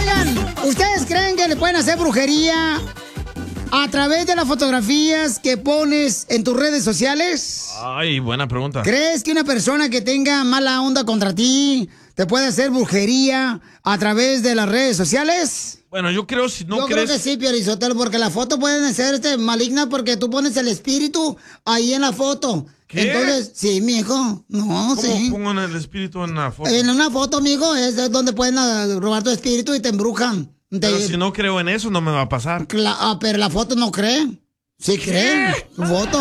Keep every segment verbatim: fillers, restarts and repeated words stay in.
Oigan, ¿ustedes creen que le pueden hacer brujería a través de las fotografías que pones en tus redes sociales? Ay, buena pregunta. ¿Crees que una persona que tenga mala onda contra ti te puede hacer brujería a través de las redes sociales? Bueno, yo creo, si no Yo crees... creo que sí, Piolizotelo, porque las fotos pueden ser este, malignas porque tú pones el espíritu ahí en la foto. ¿Qué? Entonces, sí, mijo, no, ¿Cómo sí. pongo el espíritu en la foto? En una foto, mijo, es donde pueden ah, robar tu espíritu y te embrujan. Te- Pero si no creo en eso, no me va a pasar. Cla- ah, pero la foto no cree. Sí cree, su foto.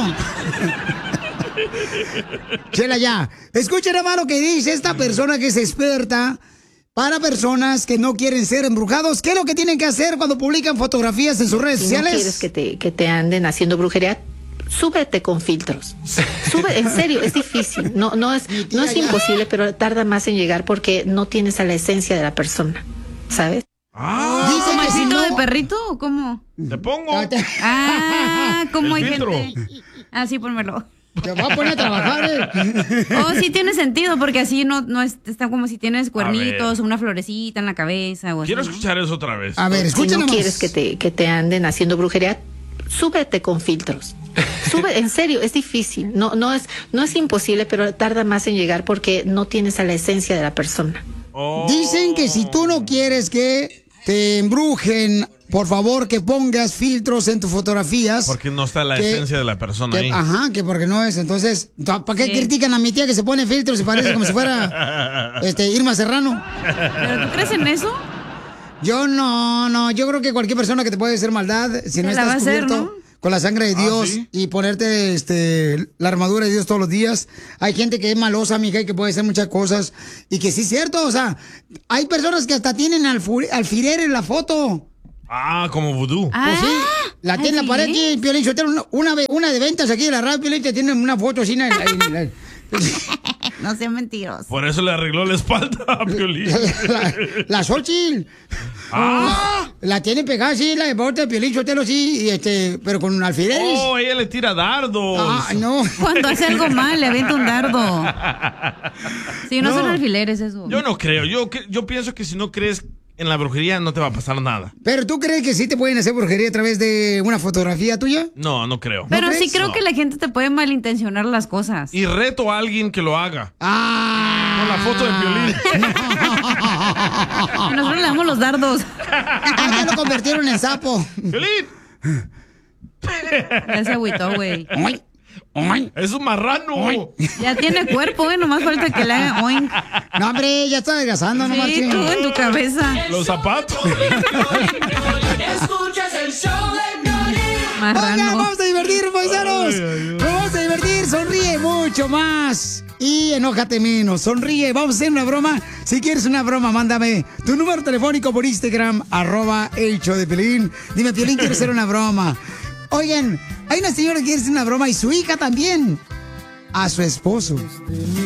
Chela, ya. Escuchen, hermano, lo que dice esta persona que es experta para personas que no quieren ser embrujados. ¿Qué es lo que tienen que hacer cuando publican fotografías en sus redes Si no sociales? quieres que te, que te anden haciendo brujería, súbete con filtros. Sube, en serio, es difícil. No, no es, no es imposible, pero tarda más en llegar porque no tienes a la esencia de la persona, ¿sabes? Ah, Dice ¿Como que el si filtro no- de perrito o cómo? te pongo. Ah, ¿cómo hay El filtro. gente? Ah, sí, pónmelo. Te va a poner a trabajar, ¿eh? Oh, sí tiene sentido, porque así no, no es, está como si tienes cuernitos, ver. una florecita en la cabeza o así, Quiero ¿no? escuchar eso otra vez. A ver, Si escuchen no nomás. quieres que te, que te anden haciendo brujería, súbete con filtros. Sube, en serio, es difícil. No, no es, no es imposible, pero tarda más en llegar porque no tienes a la esencia de la persona. Oh. Dicen que si tú no quieres que te embrujen, por favor que pongas filtros en tus fotografías. Porque no está la que- esencia de la persona que- ahí. ajá, que porque no es. Entonces, ¿para qué Sí. critican a mi tía que se pone filtros y parece como si fuera este, Irma Serrano? ¿Pero tú crees en eso? Yo no, no, yo creo que cualquier persona que te puede hacer maldad, si no Se la va a estás hacer, cubierto ¿no? con la sangre de Ah, Dios ¿sí? y ponerte este, la armadura de Dios todos los días. Hay gente que es malosa, mija, y que puede hacer muchas cosas. Y que sí es cierto, o sea, hay personas que hasta tienen alfu- alfiler en la foto. Ah, como vudú. Ah, Pues sí, la tiene en la pared aquí, Piolín Sotelo, una, una, ve- una de ventas aquí de la radio, Piolín, que tiene una foto así en la- en la- no sean mentirosos. Por eso le arregló la espalda a Piolín. la, la Xochitl. Ah. La tiene pegada así, la de bote de Piolín Sotelo, sí, y este, pero con alfileres. Oh, ella le tira dardos. Ah, no. Cuando hace algo mal, le avienta un dardo. Sí, no, No. son alfileres eso. Yo no creo. Yo, cre- yo pienso que si no crees en la brujería, no te va a pasar nada. Pero ¿tú crees que sí te pueden hacer brujería a través de una fotografía tuya? No, no creo. Pero sí crees? creo No. que la gente te puede malintencionar las cosas. Y reto a alguien que lo haga. Ah. Con la foto de Piolín. Nosotros le damos los dardos. Ah, ya lo convirtieron en sapo. ¡Piolín! Ya se agüitó, güey. Oy, oy. ¡Es un marrano! Ya tiene cuerpo, güey. Nomás falta que le haga oink. No, hombre, ya está adelgazando, no Sí, marchen. tú en tu cabeza. Los zapatos. Escuchas el show de Piolín. Oigan, Marrano. vamos a divertir, paisanos. Ay, ay, ay. Nos vamos a divertir, sonríe mucho más. Y enójate menos, sonríe. Vamos a hacer una broma. Si quieres una broma, mándame tu número telefónico por Instagram, arroba el show de Piolín. Dime, Piolín, quiero hacer una broma. Oigan, hay una señora que quiere hacer una broma y su hija también. A su esposo.